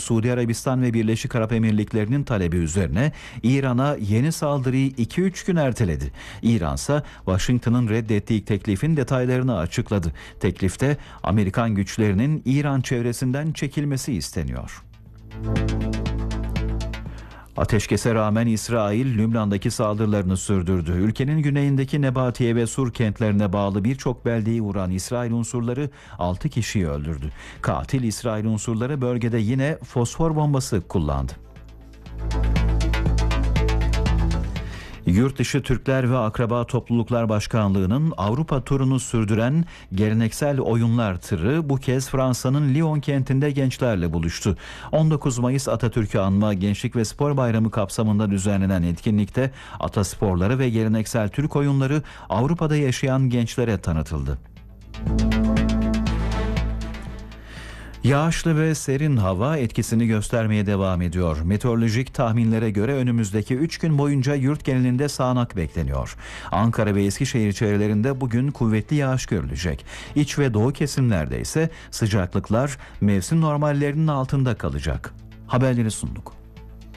Suudi Arabistan ve Birleşik Arap Emirlikleri'nin talebi üzerine İran'a yeni saldırıyı 2-3 gün erteledi. İran ise Washington'ın reddettiği teklifin detaylarını açıkladı. Teklifte Amerikan güçlerinin İran çevresinden çekilmesi isteniyor. Ateşkese rağmen İsrail, Lübnan'daki saldırılarını sürdürdü. Ülkenin güneyindeki Nebatiye ve Sur kentlerine bağlı birçok beldeyi vuran İsrail unsurları 6 kişiyi öldürdü. Katil İsrail unsurları bölgede yine fosfor bombası kullandı. Yurtdışı Türkler ve Akraba Topluluklar Başkanlığı'nın Avrupa turunu sürdüren geleneksel oyunlar tırı bu kez Fransa'nın Lyon kentinde gençlerle buluştu. 19 Mayıs Atatürk'ü anma Gençlik ve Spor Bayramı kapsamında düzenlenen etkinlikte atasporları ve geleneksel Türk oyunları Avrupa'da yaşayan gençlere tanıtıldı. Yağışlı ve serin hava etkisini göstermeye devam ediyor. Meteorolojik tahminlere göre önümüzdeki 3 gün boyunca yurt genelinde sağanak bekleniyor. Ankara ve Eskişehir çevrelerinde bugün kuvvetli yağış görülecek. İç ve doğu kesimlerde ise sıcaklıklar mevsim normallerinin altında kalacak. Haberleri sunduk.